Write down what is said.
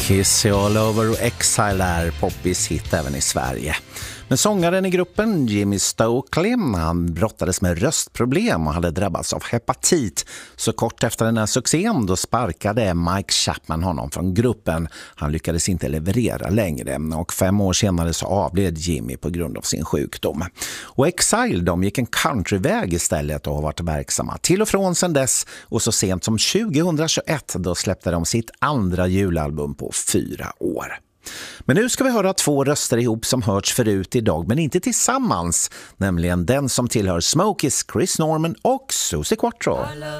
Kiss All Over och Exile är poppis hit även i Sverige. Men sångaren i gruppen, Jimmy Stokely, han brottades med röstproblem och hade drabbats av hepatit. Så kort efter den här succén då sparkade Mike Chapman honom från gruppen. Han lyckades inte leverera längre och 5 år senare så avled Jimmy på grund av sin sjukdom. Och Exile, de gick en countryväg istället och har varit verksamma till och från sedan dess. Och så sent som 2021 då släppte de sitt andra julalbum på 4 år. Men nu ska vi höra 2 röster ihop som hörts förut idag men inte tillsammans, nämligen den som tillhör Smokies, Chris Norman och Susie Quattro.